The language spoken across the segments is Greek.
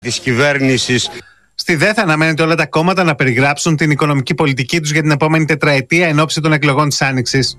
της κυβέρνησης. Στη ΔΕΘ αναμένεται όλα τα κόμματα να περιγράψουν την οικονομική πολιτική τους για την επόμενη τετραετία εν ώψη των εκλογών της Άνοιξης.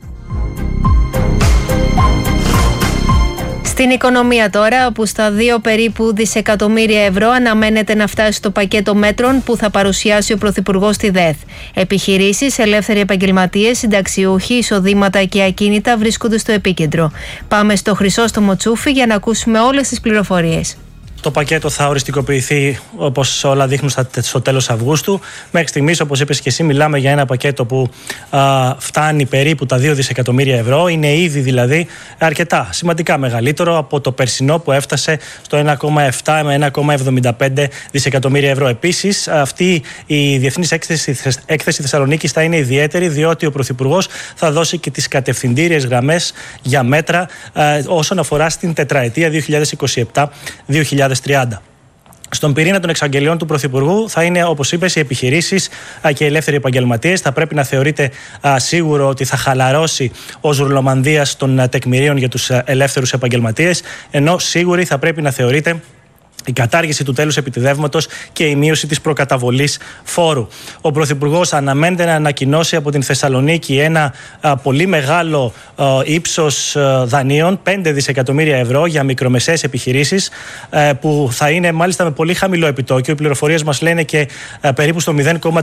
Στην οικονομία τώρα, όπου στα 2 περίπου δισεκατομμύρια ευρώ αναμένεται να φτάσει το πακέτο μέτρων που θα παρουσιάσει ο Πρωθυπουργός στη ΔΕΘ. Επιχειρήσεις, ελεύθεροι επαγγελματίες, συνταξιούχοι, εισοδήματα και ακίνητα βρίσκονται στο επίκεντρο. Πάμε στο Χρυσόστομο Τσούφι για να ακούσουμε όλες τις πληροφορίες. Το πακέτο θα οριστικοποιηθεί, όπως όλα δείχνουν, στο τέλος Αυγούστου. Μέχρι στιγμής, όπως είπες και εσύ, μιλάμε για ένα πακέτο που φτάνει περίπου τα 2 δισεκατομμύρια ευρώ. Είναι ήδη δηλαδή αρκετά σημαντικά μεγαλύτερο από το περσινό που έφτασε στο 1,7 με 1,75 δισεκατομμύρια ευρώ. Επίσης, αυτή η διεθνής έκθεση Θεσσαλονίκης θα είναι ιδιαίτερη, διότι ο Πρωθυπουργός θα δώσει και τις κατευθυντήριες γραμμές για μέτρα όσον αφορά στην τετραετία 2027-2030. Στον πυρήνα των εξαγγελιών του Πρωθυπουργού θα είναι, όπως είπες, οι επιχειρήσεις και οι ελεύθεροι επαγγελματίες. Θα πρέπει να θεωρείται σίγουρο ότι θα χαλαρώσει ο ζουρλομανδίας των τεκμηρίων για τους ελεύθερους επαγγελματίες, ενώ σίγουρη θα πρέπει να θεωρείται η κατάργηση του τέλους επιτιδεύματος και η μείωση της προκαταβολής φόρου. Ο Πρωθυπουργός αναμένεται να ανακοινώσει από την Θεσσαλονίκη ένα πολύ μεγάλο ύψος δανείων, 5 δισεκατομμύρια ευρώ για μικρομεσαίες επιχειρήσεις, που θα είναι μάλιστα με πολύ χαμηλό επιτόκιο. Οι πληροφορίες μας λένε και περίπου στο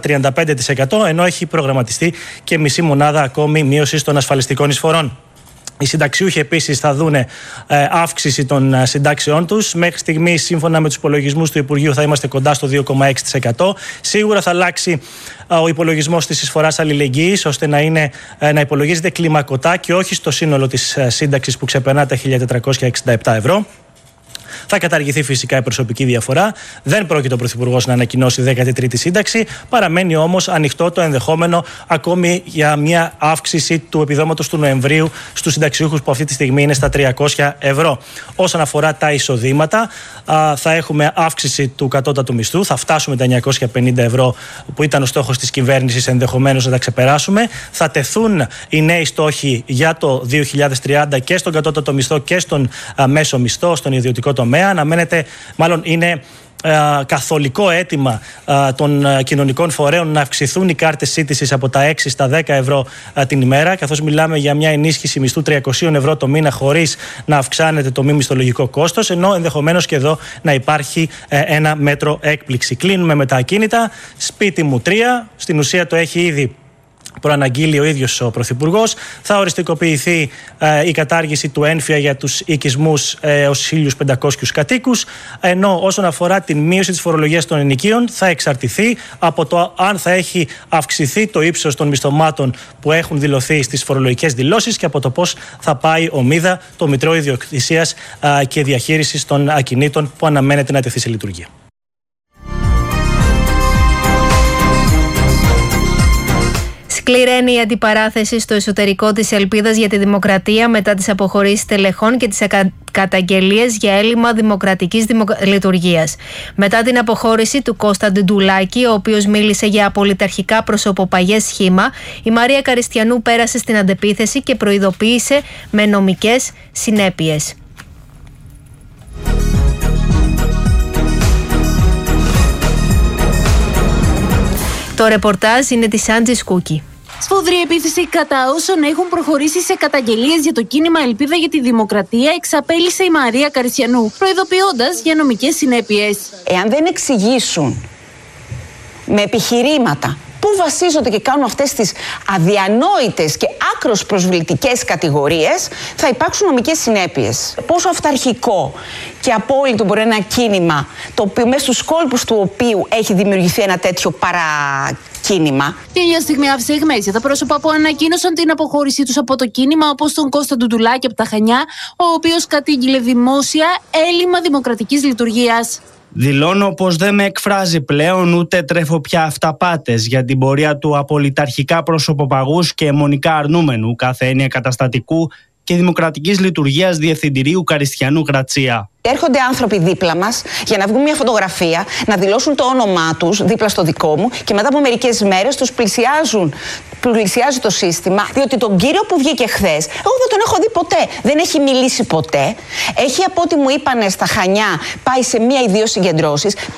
0,35%, ενώ έχει προγραμματιστεί και μισή μονάδα ακόμη μείωση των ασφαλιστικών εισφορών. Οι συνταξιούχοι επίσης θα δούνε αύξηση των συντάξεών τους. Μέχρι στιγμής, σύμφωνα με τους υπολογισμούς του Υπουργείου, θα είμαστε κοντά στο 2,6%. Σίγουρα θα αλλάξει ο υπολογισμός της εισφοράς αλληλεγγύης, ώστε να υπολογίζεται κλιμακωτά και όχι στο σύνολο της σύνταξης που ξεπερνά τα 1.467 ευρώ. Θα καταργηθεί φυσικά η προσωπική διαφορά. Δεν πρόκειται ο Πρωθυπουργός να ανακοινώσει 13η σύνταξη. Παραμένει όμως ανοιχτό το ενδεχόμενο ακόμη για μια αύξηση του επιδόματος του Νοεμβρίου στους συνταξιούχους, που αυτή τη στιγμή είναι στα 300 ευρώ. Όσον αφορά τα εισοδήματα, θα έχουμε αύξηση του κατώτατου μισθού. Θα φτάσουμε τα 950 ευρώ που ήταν ο στόχος της κυβέρνησης, ενδεχομένως να τα ξεπεράσουμε. Θα τεθούν οι νέοι στόχοι για το 2030 και στον κατώτατο μισθό και στον μέσο μισθό, στον ιδιωτικό τομέα. Αναμένεται, μάλλον είναι καθολικό αίτημα των κοινωνικών φορέων να αυξηθούν οι κάρτες σύντησης από τα 6 στα 10 ευρώ την ημέρα, καθώς μιλάμε για μια ενίσχυση μισθού 300 ευρώ το μήνα χωρίς να αυξάνεται το μη μισθολογικό κόστος, ενώ ενδεχομένως και εδώ να υπάρχει ένα μέτρο έκπληξη. Κλείνουμε με τα ακίνητα. Σπίτι μου 3, στην ουσία το έχει ήδη προαναγγείλει ο ίδιος ο Πρωθυπουργός. Θα οριστικοποιηθεί η κατάργηση του ένφια για τους οικισμούς ως 1.500 κατοίκους, ενώ όσον αφορά την μείωση της φορολογίας των ενοικίων θα εξαρτηθεί από το αν θα έχει αυξηθεί το ύψος των μισθωμάτων που έχουν δηλωθεί στις φορολογικές δηλώσεις και από το πώς θα πάει ο ΜΙΔΑ, το Μητρό Ιδιοκτησίας και Διαχείρισης των Ακινήτων, που αναμένεται να τεθεί σε λειτουργία. Σκληραίνει η αντιπαράθεση στο εσωτερικό της Ελπίδας για τη Δημοκρατία μετά τις αποχωρήσεις τελεχών και τις καταγγελίες για έλλειμμα δημοκρατικής λειτουργίας. Μετά την αποχώρηση του Κώστα Ντουντουλάκη, ο οποίος μίλησε για απολυταρχικά προσωποπαγές σχήμα, η Μαρία Καριστιανού πέρασε στην αντεπίθεση και προειδοποίησε με νομικές συνέπειες. Το ρεπορτάζ είναι της Άντζης Κούκη. Σφοδρή επίθεση κατά όσων έχουν προχωρήσει σε καταγγελίες για το κίνημα Ελπίδα για τη Δημοκρατία εξαπέλυσε η Μαρία Καριστιανού, προειδοποιώντας για νομικές συνέπειες. Εάν δεν εξηγήσουν με επιχειρήματα πού βασίζονται και κάνουν αυτές τις αδιανόητες και άκρως προσβλητικές κατηγορίες, θα υπάρξουν νομικές συνέπειες. Πόσο αυταρχικό και απόλυτο μπορεί ένα κίνημα, το οποίο μέσα στους κόλπους του οποίου έχει δημιουργηθεί ένα τέτοιο παρακίνημα. Την ίδια στιγμή άφησε αιχμές τα πρόσωπα που ανακοίνωσαν την αποχώρησή τους από το κίνημα, όπως τον Κώστα Ντουντουλάκη από τα Χανιά, ο οποίος κατήγγειλε δημόσια έλλειμμα δημοκρατικής λειτουργίας. Δηλώνω πως δεν με εκφράζει πλέον, ούτε τρέφω πια αυταπάτες για την πορεία του απολυταρχικά προσωποπαγούς και αιμονικά αρνούμενου κάθε έννοια καταστατικού και Δημοκρατικής Λειτουργίας Διευθυντηρίου Καριστιανού Γρατσία. Έρχονται άνθρωποι δίπλα μας για να βγουν μια φωτογραφία, να δηλώσουν το όνομά τους δίπλα στο δικό μου και μετά από μερικές μέρες τους πλησιάζει το σύστημα, διότι τον κύριο που βγήκε χθες, εγώ δεν τον έχω δει ποτέ, δεν έχει μιλήσει ποτέ. Έχει, από ό,τι μου είπανε στα Χανιά, πάει σε μία ή δύο συγκεντρώσεις.